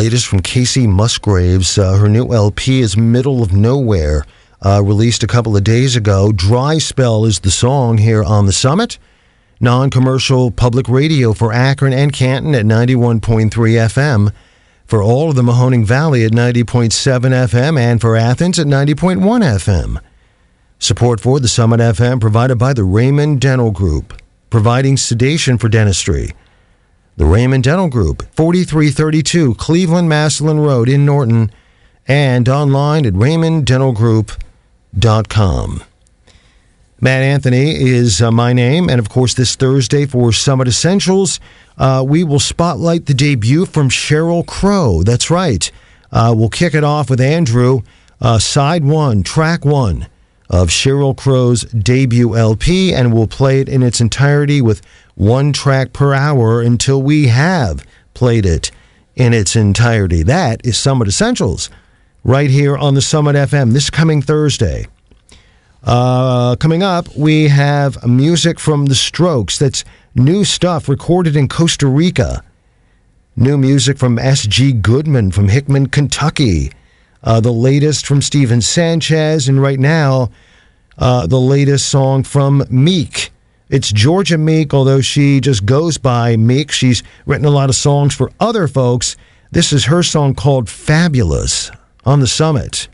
latest from Casey Musgraves. Her new LP is Middle of Nowhere, released a couple of days ago. Dry Spell is the song here on the Summit. Non-commercial public radio for Akron and Canton at 91.3 FM. For all of the Mahoning Valley at 90.7 FM and for Athens at 90.1 FM. Support for the Summit FM provided by the Raymond Dental Group, providing sedation for dentistry. The Raymond Dental Group, 4332 Cleveland Massillon Road in Norton, and online at raymonddentalgroup.com. Matt Anthony is my name, and of course this Thursday for Summit Essentials, we will spotlight the debut from Sheryl Crow. That's right. We'll kick it off with Andrew, side one, track one of Sheryl Crow's debut LP, and we'll play it in its entirety with one track per hour until we have played it in its entirety. That is Summit Essentials right here on the Summit FM this coming Thursday. Coming up, we have music from The Strokes. That's new stuff recorded in Costa Rica. New music from S.G. Goodman from Hickman, Kentucky. The latest from Steven Sanchez, and right now, the latest song from Meek. It's Georgia Meek, although she just goes by Meek. She's written a lot of songs for other folks. This is her song called Fabulous on the Summit.